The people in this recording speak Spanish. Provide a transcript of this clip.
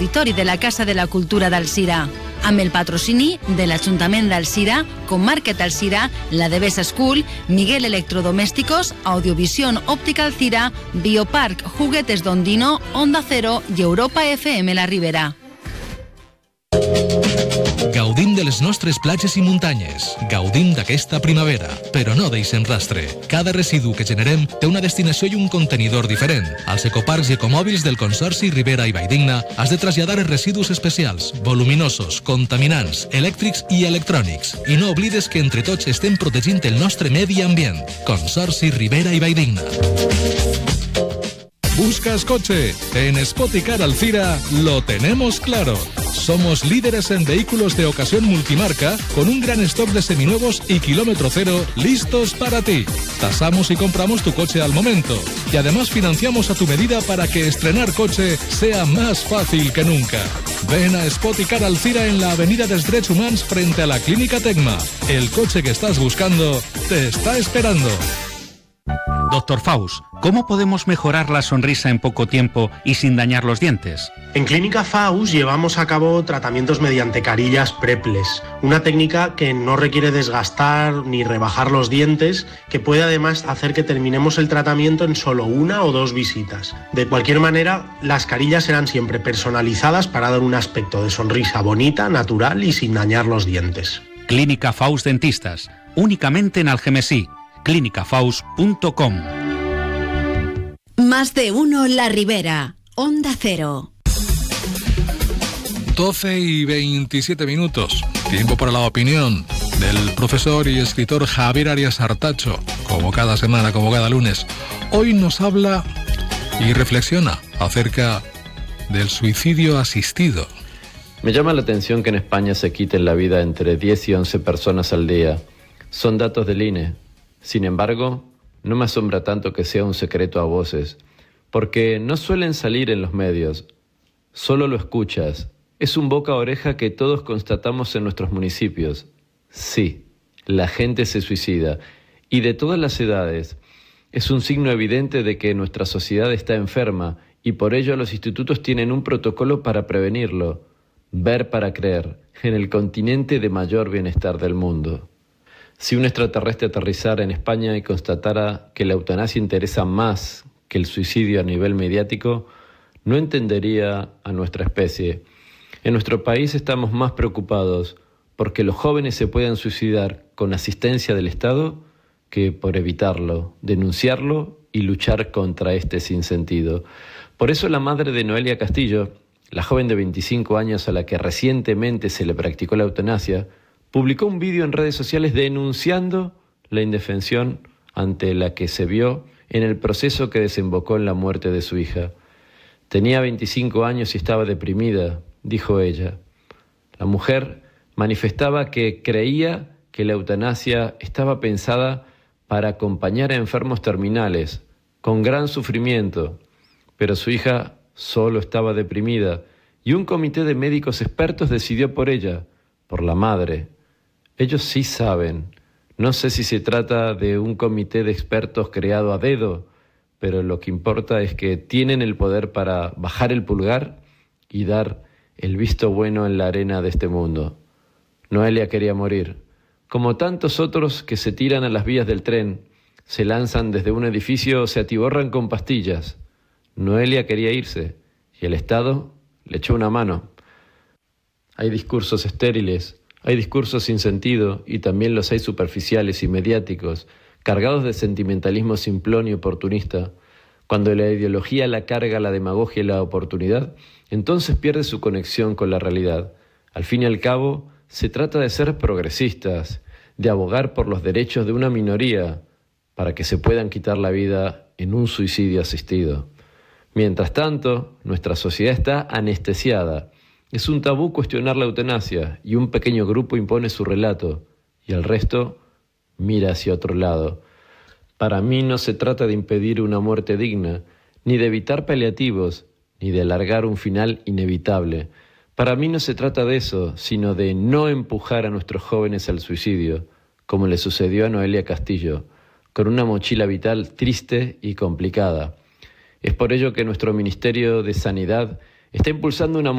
l'Auditori de la Casa de la Cultura d'Alzira, amb el patrocini de l'Ajuntament d'Alzira, Comarket Alzira, la Devesa School, Miguel Electrodomésticos, Audiovisión Óptica Alzira, Biopark Juguetes Dondino, Onda Cero i Europa FM La Ribera. Gaudim de les nostres platges i muntanyes. Gaudim d'aquesta primavera, però no deixem rastre. Cada residu que generem té una destinació i un contenidor diferent. Als ecoparcs i ecomòbils del Consorci Ribera i Valldigna has de traslladar els residus especials, voluminosos, contaminants, elèctrics i electrònics. I no oblides que entre tots estem protegint el nostre medi ambient. Consorci Ribera i Valldigna. ¿Buscas coche? En Spoticar Alzira lo tenemos claro. Somos líderes en vehículos de ocasión multimarca con un gran stock de seminuevos y kilómetro cero listos para ti. Tasamos y compramos tu coche al momento. Y además financiamos a tu medida para que estrenar coche sea más fácil que nunca. Ven a Spoticar Alzira en la avenida dels Drets Humans frente a la Clínica Tecma. El coche que estás buscando te está esperando. Doctor Faust, ¿cómo podemos mejorar la sonrisa en poco tiempo y sin dañar los dientes? En Clínica Faust llevamos a cabo tratamientos mediante carillas Preples, una técnica que no requiere desgastar ni rebajar los dientes, que puede además hacer que terminemos el tratamiento en solo 1 o 2 visitas. De cualquier manera, las carillas serán siempre personalizadas para dar un aspecto de sonrisa bonita, natural y sin dañar los dientes. Clínica Faust Dentistas, únicamente en Algemesí. clinicafaust.com. Más de uno La Ribera, Onda Cero. 12:27. Tiempo para la opinión del profesor y escritor Javier Arias Artacho, como cada semana, como cada lunes. Hoy nos habla y reflexiona acerca del suicidio asistido. Me llama la atención que en España se quiten la vida entre 10 y 11 personas al día. Son datos del INE. Sin embargo, no me asombra tanto que sea un secreto a voces, porque no suelen salir en los medios. Solo lo escuchas. Es un boca a oreja que todos constatamos en nuestros municipios. Sí, la gente se suicida, y de todas las edades. Es un signo evidente de que nuestra sociedad está enferma, y por ello los institutos tienen un protocolo para prevenirlo. Ver para creer, en el continente de mayor bienestar del mundo. Si un extraterrestre aterrizara en España y constatara que la eutanasia interesa más que el suicidio a nivel mediático, no entendería a nuestra especie. En nuestro país estamos más preocupados porque los jóvenes se puedan suicidar con asistencia del Estado que por evitarlo, denunciarlo y luchar contra este sinsentido. Por eso la madre de Noelia Castillo, la joven de 25 años a la que recientemente se le practicó la eutanasia, publicó un vídeo en redes sociales denunciando la indefensión ante la que se vio en el proceso que desembocó en la muerte de su hija. Tenía 25 años y estaba deprimida, dijo ella. La mujer manifestaba que creía que la eutanasia estaba pensada para acompañar a enfermos terminales, con gran sufrimiento, pero su hija solo estaba deprimida y un comité de médicos expertos decidió por ella, por la madre. Ellos sí saben. No sé si se trata de un comité de expertos creado a dedo, pero lo que importa es que tienen el poder para bajar el pulgar y dar el visto bueno en la arena de este mundo. Noelia quería morir, como tantos otros que se tiran a las vías del tren, se lanzan desde un edificio o se atiborran con pastillas. Noelia quería irse y el Estado le echó una mano. Hay discursos estériles, hay discursos sin sentido y también los hay superficiales y mediáticos, cargados de sentimentalismo simplón y oportunista. Cuando la ideología la carga la demagogia y la oportunidad, entonces pierde su conexión con la realidad. Al fin y al cabo, se trata de ser progresistas, de abogar por los derechos de una minoría para que se puedan quitar la vida en un suicidio asistido. Mientras tanto, nuestra sociedad está anestesiada. Es un tabú cuestionar la eutanasia y un pequeño grupo impone su relato y el resto mira hacia otro lado. Para mí no se trata de impedir una muerte digna, ni de evitar paliativos, ni de alargar un final inevitable. Para mí no se trata de eso, sino de no empujar a nuestros jóvenes al suicidio, como le sucedió a Noelia Castillo, con una mochila vital triste y complicada. Es por ello que nuestro Ministerio de Sanidad está impulsando una